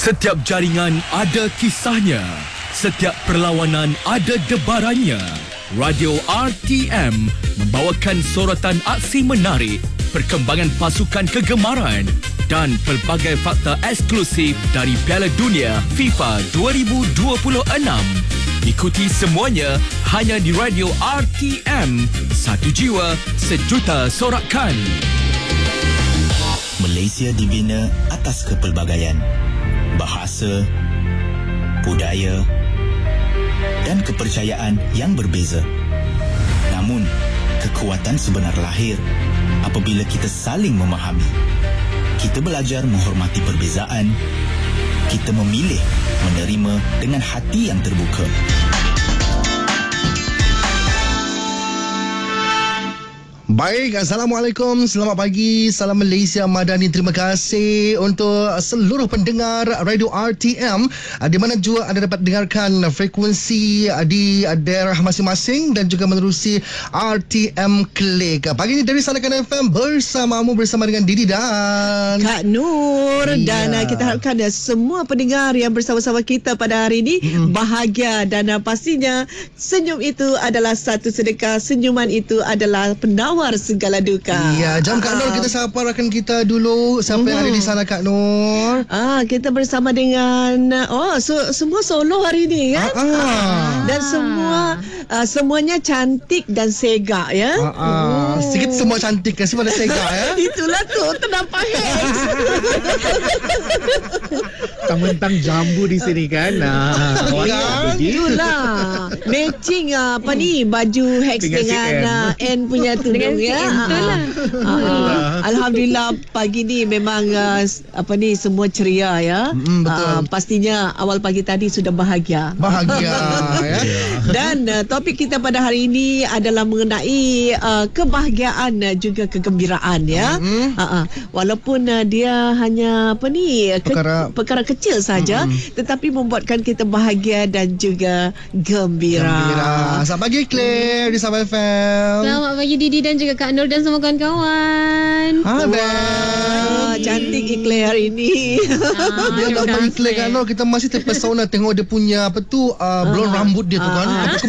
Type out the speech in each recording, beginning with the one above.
Setiap jaringan ada kisahnya. Setiap perlawanan ada debarannya. Radio RTM membawakan sorotan aksi menarik, perkembangan pasukan kegemaran dan pelbagai fakta eksklusif dari Piala Dunia FIFA 2026. Ikuti semuanya hanya di Radio RTM. Satu jiwa, sejuta sorakan. Malaysia dibina atas kepelbagaian, bahasa, budaya dan kepercayaan yang berbeza. Namun, kekuatan sebenar lahir apabila kita saling memahami. Kita belajar menghormati perbezaan. Kita memilih menerima dengan hati yang terbuka. Baik, Assalamualaikum, selamat pagi, salam Malaysia Madani. Terima kasih untuk seluruh pendengar Radio RTM di mana juga anda dapat dengarkan frekuensi di daerah masing-masing dan juga menerusi RTM Click. Pagi ini dari Sanakan FM bersamamu, bersama dengan Didi dan Kak Nur. Dan kita harapkan semua pendengar yang bersama-sama kita pada hari ini bahagia dan pastinya senyum itu adalah satu sedekah, senyuman itu adalah penawar segala duka. Ya, jam Kak Nur kita sapa rakan kita dulu. Siapa yang ada di sana Kak Nur? Kita bersama dengan semua solo hari ini kan? Dan semuanya cantik dan segak ya. Sikit semua cantik kan, semua ada segak ya. Itulah tu ternampak Hex. Mentang jambu di sini kan. Itulah matching ni baju Hex dengan N punya tudung ya. Alhamdulillah pagi ni memang semua ceria ya. Pastinya awal pagi tadi sudah bahagia ya. Dan topik kita pada hari ini adalah mengenai kebahagiaan juga kegembiraan ya. Walaupun dia hanya perkara kecil saja, tetapi membuatkan kita bahagia dan juga gembira. Selamat pagi Claire di Sabah FM. Selamat pagi Didi dan juga Kak Nur dan semua kawan-kawan. Cantik Claire hari ini. Dia nak bagi Claire Kak Nur, kita masih terpesona tengok dia punya blond rambut dia tu kan.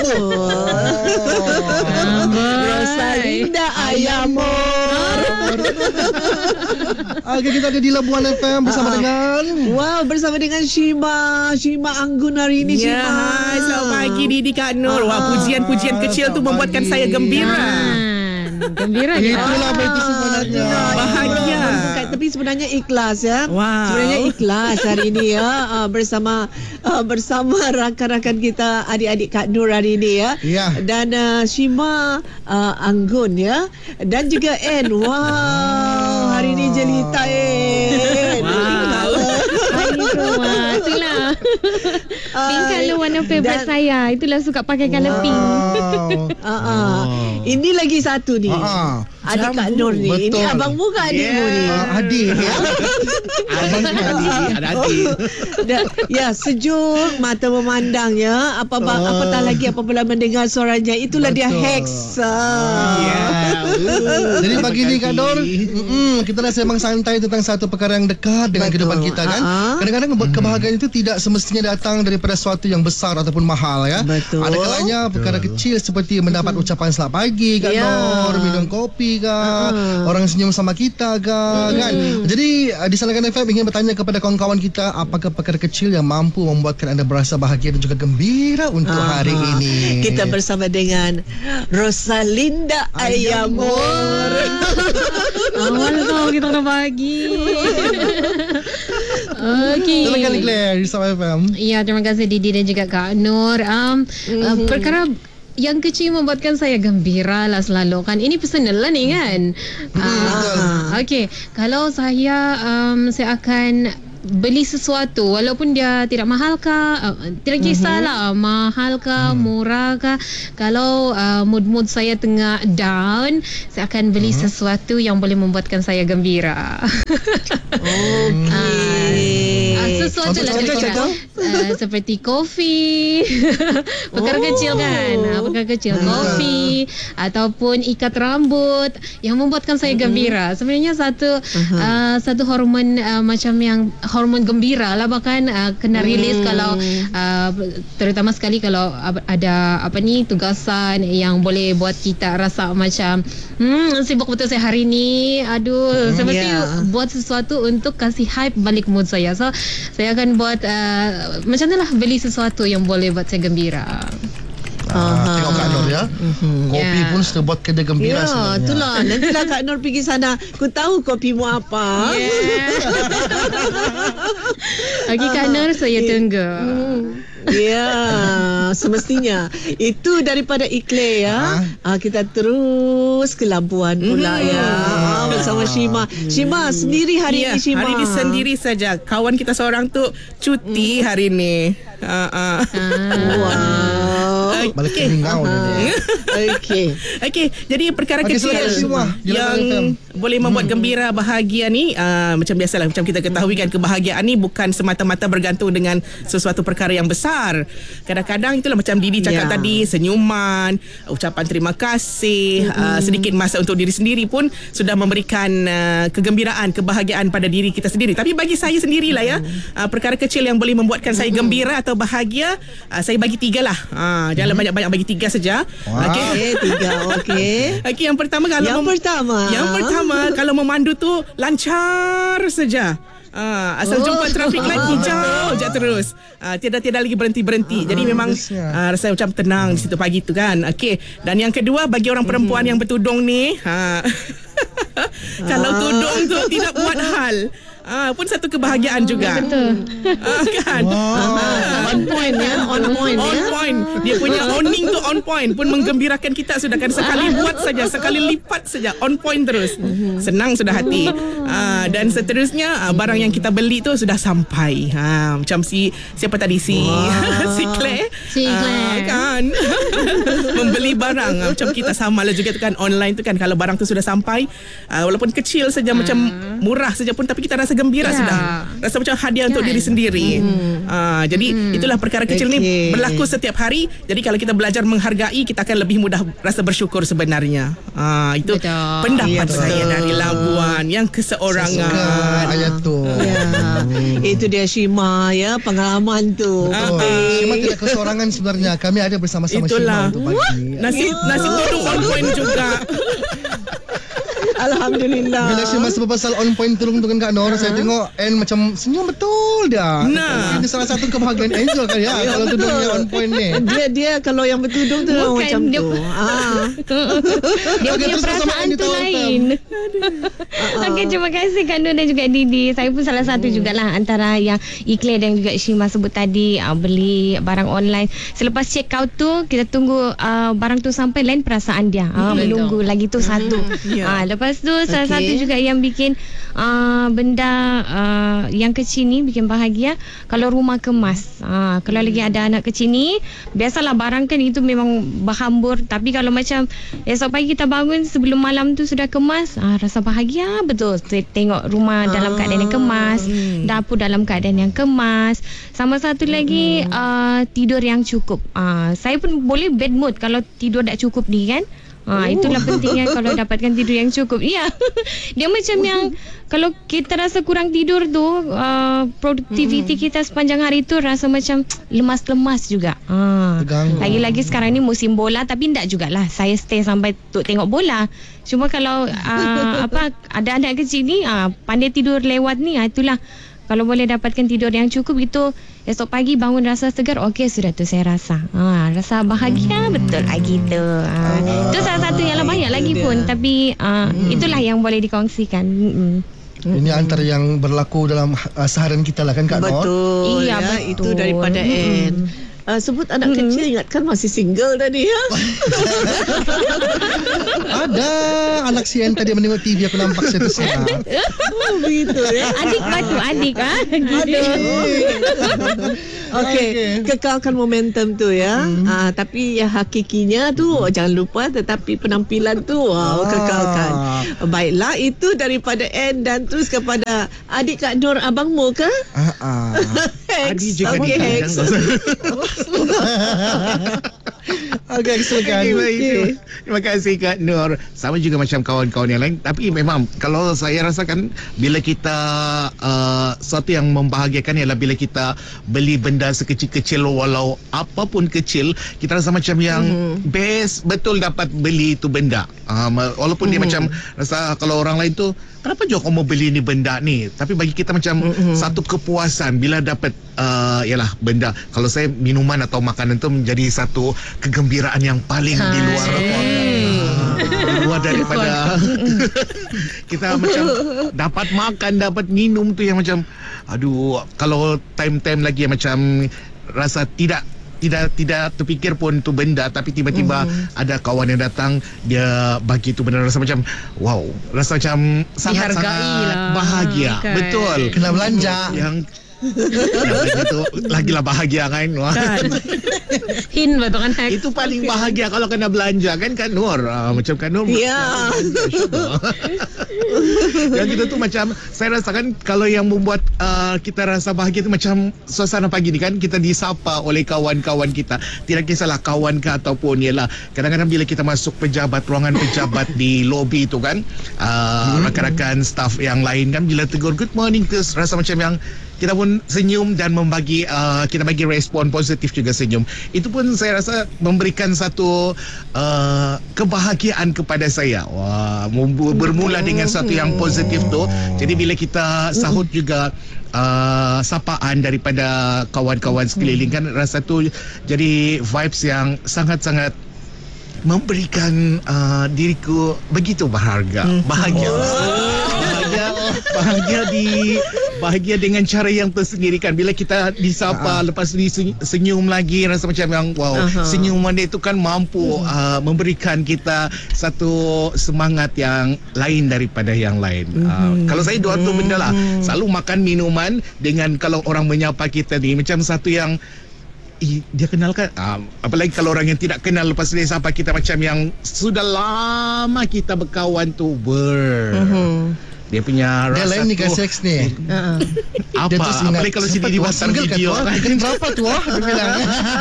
Rosalinda Ayamor. Okay, kita ada di Labuan FM bersama dengan Shima Anggun hari ini. Hai, selamat pagi Didi Kak Nur. Pujian-pujian kecil tu membuatkan saya gembira. Gembira itulah betul sebenarnya. Bahagia. Tapi sebenarnya ikhlas ya. Sebenarnya ikhlas hari ini ya. Bersama rakan-rakan kita, adik-adik Kak Nur hari ini ya. Dan Shima Anggun ya. Dan juga N. Hari ini jelita N. Itulah pink colour warna favourite saya. Itulah suka pakai colour pink. Ini lagi satu ni. Adik Kak Nur ni. Betul. Ini abangmu ke adikmu ni? Adik ya. Ada adik. Ya, sejuk mata memandang ya. Apatah lagi apabila mendengar suaranya. Itulah dia Hex. Jadi pagi ni Kak Nur, kita dah sembang santai tentang satu perkara yang dekat dengan kehidupan kita kan. Kadang-kadang kebahagiaan itu tidak semestinya datang daripada sesuatu yang besar ataupun mahal ya. Betul. Ada kalanya perkara kecil seperti mendapat ucapan selamat pagi Kak Nur, minum kopi ke, orang senyum sama kita ke kan. Jadi di Sanakan FM ingin bertanya kepada kawan-kawan kita, apakah perkara kecil yang mampu membuatkan anda berasa bahagia dan juga gembira untuk hari ini. Kita bersama dengan Rosalinda Ayamor. Awal tau kita orang bagi. Okay. Silakan Claire di Sabah FM. Ya, terima kasih Didi dan juga Kak Nur. Perkara yang kecil membuatkan saya gembira lah selalu kan. Ini personal lah ni kan. Okay, kalau saya akan beli sesuatu walaupun dia tidak mahal ke, tidak kisahlah mahal ke, murah ke. Kalau mood saya tengah down, saya akan beli sesuatu yang boleh membuatkan saya gembira. Okey. Sesuatu lah. seperti kopi. Perkara kecil kan. Perkara kecil kopi ataupun ikat rambut yang membuatkan saya gembira. Sebenarnya satu hormon macam yang hormon gembira lah, bahkan kena rilis kalau terutama sekali kalau ada tugasan yang boleh buat kita rasa macam sibuk betul saya hari ni. Aduh, saya mesti buat sesuatu untuk kasih hype balik mood saya. So saya akan buat macam mana lah, beli sesuatu yang boleh buat saya gembira. Tengok Kak Nur ya. Kopi pun sudah buat kedai gembira sebenarnya. Itulah. Nantilah Kak Nur pergi sana. Ku tahu kopimu apa. Bagi Kak Nur saya tunggu. Semestinya. Itu daripada Ikle ya. Kita terus ke Labuan pula bersama Shima. Shima sendiri hari ini Shima. Hari ini sendiri saja. Kawan kita seorang tu cuti hari ni. Balik ke Ringau. Okey, jadi perkara kecil yang boleh membuat gembira, bahagia ni macam biasalah, macam kita ketahui kan, kebahagiaan ni bukan semata-mata bergantung dengan sesuatu perkara yang besar. Kadang-kadang itulah macam Didi cakap tadi, senyuman, ucapan terima kasih, sedikit masa untuk diri sendiri pun sudah memberikan kegembiraan, kebahagiaan pada diri kita sendiri. Tapi bagi saya sendirilah ya, perkara kecil yang boleh membuatkan saya gembira atau bahagia, saya bagi 3 lah. Jangan banyak-banyak, bagi 3 saja. Okey, 3. Okey, yang pertama kalau kalau memandu tu lancar saja. Asal jumpa traffic light hijau je terus. Tiada lagi berhenti-berhenti. Jadi memang rasa macam tenang di situ pagi tu kan. Okey. Dan yang kedua, bagi orang perempuan yang bertudung ni, kalau tudung tu tidak buat hal, pun satu kebahagiaan juga. Betul. Kan? On point ya. On point. Dia punya owning tu on point, pun menggembirakan kita sudah kan. Sekali buat saja, sekali lipat saja, on point terus. Senang sudah hati. Dan seterusnya, barang yang kita beli tu sudah sampai. Macam siapa tadi si Claire. Kan. Membeli barang macam kita sama lah juga tu kan, online tu kan, kalau barang tu sudah sampai, walaupun kecil saja, macam murah saja pun, tapi kita rasa gembira sudah. Rasa macam hadiah untuk diri sendiri. Jadi itulah perkara kecil ni berlaku setiap hari. Jadi kalau kita belajar menghargai, kita akan lebih mudah rasa bersyukur sebenarnya. Itu pendapat saya dari Labuan yang keseorangan. Ayat tu. Itu dia Shima ya, pengalaman tu. Shima tidak keseorangan sebenarnya. Kami ada bersama-sama Shima untuk bagi. Nasi tudung on point juga. Alhamdulillah. Bila Shima sebab pasal on point turun kan Kak Nur, saya tengok macam senyum betul dia. Ini salah satu kebahagiaan Angel kan ya, kalau tudungnya on point ni. Dia kalau yang bertudung tu macam dia, tu. Dia punya perasaan tu lain. Okey, terima kasih Kak Nur dan juga Didi. Saya pun salah satu jugalah antara yang Ikle dan juga Shima sebut tadi, beli barang online. Selepas check out tu, kita tunggu barang tu sampai, lain perasaan dia. Menunggu lagi tu satu. Lepas tu salah satu juga yang bikin benda yang kecil ni bikin bahagia, kalau rumah kemas. Kalau lagi ada anak kecil ni, biasalah barang kan itu memang berhambur, tapi kalau macam esok pagi kita bangun sebelum malam tu sudah kemas, rasa bahagia betul. Tengok rumah dalam keadaan yang kemas, dapur dalam keadaan yang kemas. Sama satu lagi, tidur yang cukup. Saya pun boleh bad mood kalau tidur tak cukup ni kan. Itulah pentingnya kalau dapatkan tidur yang cukup. Ya. Dia macam yang kalau kita rasa kurang tidur tu, produktiviti kita sepanjang hari tu rasa macam lemas-lemas juga. Lagi-lagi sekarang ni musim bola, tapi tak jugalah saya stay sampai untuk tengok bola. Cuma kalau ada anak kecil ni pandai tidur lewat ni, itulah. Kalau boleh dapatkan tidur yang cukup itu, esok pagi bangun rasa segar, okey sudah tu saya rasa. Rasa bahagia betul gitu. Itu salah satu yang banyak lagi pun, tapi itulah yang boleh dikongsikan. Ini antara yang berlaku dalam seharian kita lah kan Kak Nur? Betul. Iya, betul. Itu daripada sebut anak kecil, ingatkan masih single tadi ya. Ada anak Sian tadi menengok TV, aku nampak saya tersenyum. Begitu ya. Adik batu adik Okey, kekalkan momentum tu ya. Tapi yang hakikinya tu jangan lupa, tetapi penampilan tu kekalkan. Baiklah, itu daripada Anne dan terus kepada adik Kak Nur, abangmu ke? Adik juga Hex. Okey, silakan. Terima kasih Kak Nur. Sama juga macam kawan-kawan yang lain. Tapi memang kalau saya rasakan bila kita sesuatu yang membahagiakan ialah bila kita beli benda sekecil-kecil, walau apapun kecil, kita rasa macam yang best betul dapat beli itu benda. Walaupun dia macam rasa kalau orang lain tu, kenapa je kau mau beli ni benda ni? Tapi bagi kita macam satu kepuasan bila dapat ialah benda. Kalau saya minuman atau makanan tu menjadi satu kegembiraan yang paling di luar daripada kita macam dapat makan, dapat minum tu yang macam aduh, kalau time-time lagi yang macam rasa tidak terfikir pun tu benda, tapi tiba-tiba ada kawan yang datang, dia bagi tu benda, rasa macam wow, rasa macam sangat-sangat bahagia kan? Betul, kena belanja yang itu lagilah bahagia kan. Hin betul kan. Itu paling bahagia kalau kena belanja kan Kak Nur. Macam Kak Nur. Ya. Yang kita tu macam saya rasakan kalau yang membuat kita rasa bahagia tu macam suasana pagi ni kan, kita disapa oleh kawan-kawan kita. Tidak kisahlah kawan ke ataupun ialah kadang-kadang bila kita masuk pejabat, ruangan pejabat di lobi tu kan, rakan-rakan staff yang lain kan bila tegur good morning tu rasa macam yang kita pun senyum dan kita bagi respon positif juga senyum. Itu pun saya rasa memberikan satu kebahagiaan kepada saya. Wah, bermula dengan satu yang positif tu. Jadi bila kita sahut juga sapaan daripada kawan-kawan sekeliling kan, rasa tu jadi vibes yang sangat-sangat memberikan diriku begitu berharga. Bahagia dengan cara yang tersendiri kan. Bila kita disapa, lepas senyum lagi, rasa macam yang wow, senyuman dia itu kan mampu memberikan kita satu semangat yang lain daripada yang lain. Kalau saya dua tu benda lah, selalu makan minuman dengan kalau orang menyapa kita ni macam satu yang dia kenal kan, apalagi kalau orang yang tidak kenal lepas dia sapa kita macam yang sudah lama kita berkawan tu dia punya dia rasa lain nikah seks ni. Apa? Apalagi kalau si Didi pasang video kan berapa tu dia bilang.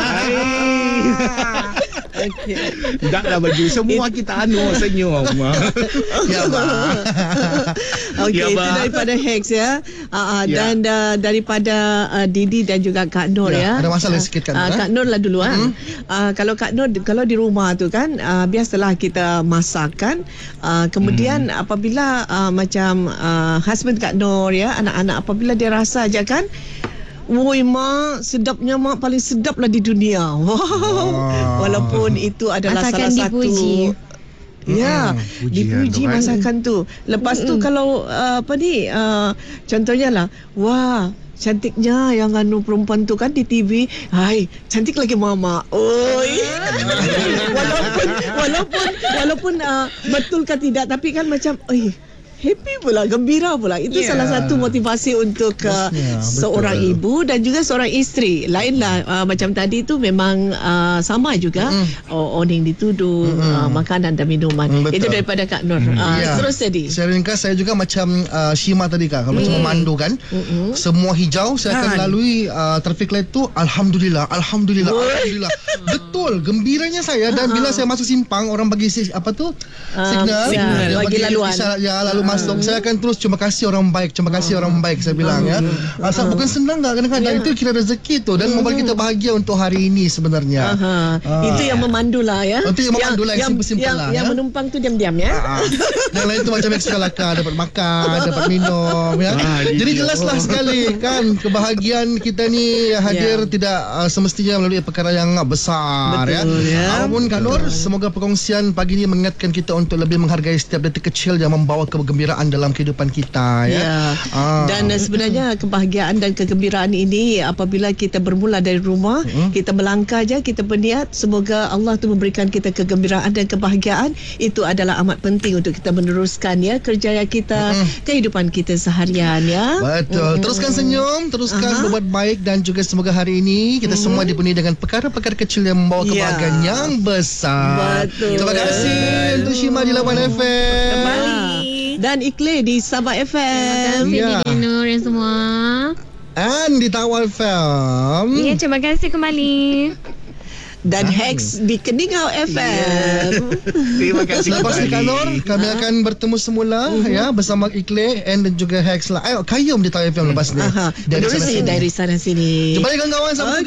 Taklah baju semua kita senyum. Ya bah. Okey, itu daripada Hex ya. Dan daripada Didi dan juga Kak Nur ya. Ada masalah sikit Kak Nur. Kak Nur lah dulu Kalau Kak Nur, kalau di rumah tu kan biasalah kita masak kan. Kemudian apabila macam husband Kak Nur ya, anak-anak apabila dia rasa aja kan, woi mak, sedapnya mak, paling sedap lah di dunia. Wow. Walaupun itu adalah asalkan salah dipuji. Satu. Ya, dipuji masakan tu. Lepas tu kalau contohnya lah, wah, cantiknya yang perempuan tu kan di TV. Hai, cantik lagi mama. Oi. walaupun betul ke tidak, tapi kan macam happy pula, gembira pula. Itu salah satu motivasi untuk seorang ibu dan juga seorang isteri. Lainlah macam tadi tu memang sama juga. Oning dituduh makanan dan minuman. Itu daripada Kak Nur. Terus tadi saya ringkas, saya juga macam Shima tadi Kak. Kalau macam memandu kan, semua hijau saya akan lalui traffic light tu. Alhamdulillah. Betul, gembiranya saya. Dan bila saya masuk simpang, orang bagi signal bagi laluan. Lalu masuk, saya akan terus terima kasih orang baik, saya bilang ya. Asal bukan senang kadang-kadang itu kira rezeki tu dan membuat kita bahagia untuk hari ini sebenarnya. Itu yang memandu lah ya. Itu yang memandu lah, yang simple lah. Yang menumpang tu diam-diam ya. Yang lain tu macam ekskalaka, dapat makan, dapat minum ya. Jadi jelaslah sekali kan, kebahagiaan kita ni hadir tidak semestinya melalui perkara yang besar. Betul, ya. Apapun Kak Nur, semoga perkongsian pagi ini mengingatkan kita untuk lebih menghargai setiap detik kecil yang membawa kebahagiaan kegembiraan dalam kehidupan kita. Dan sebenarnya kebahagiaan dan kegembiraan ini apabila kita bermula dari rumah, kita melangkah je, kita berniat semoga Allah tu memberikan kita kegembiraan dan kebahagiaan. Itu adalah amat penting untuk kita meneruskan kerjaya kita, kehidupan kita seharian Betul. Teruskan senyum, teruskan berbuat baik, dan juga semoga hari ini kita semua dipenuhi dengan perkara-perkara kecil yang membawa kebahagiaan yang besar. Betul. Terima kasih untuk Shima di Lawan FM kembali, dan Ikhlas di Sabah FM. Terima kasih Nur dan semua. Dan di Tawal FM. Ya, terima kasih kembali. Dan Hex di Keningau FM. Terima kasih. Lepas ni Kak Nur, kami akan bertemu semula bersama Ikhlas dan juga Hex lah. Ayo Kayum di Tawal FM lepas ni. Dari sana sini. Jumpa lagi kawan-kawan. Sampai